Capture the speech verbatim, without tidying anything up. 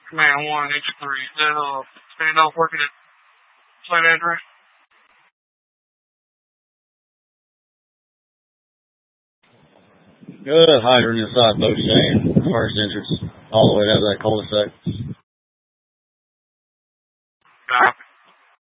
Command one, H three. Is that uh, standoff working at site address? Good hydrant inside both chain. First entrance all the way down to that cul-de-sac. Copy.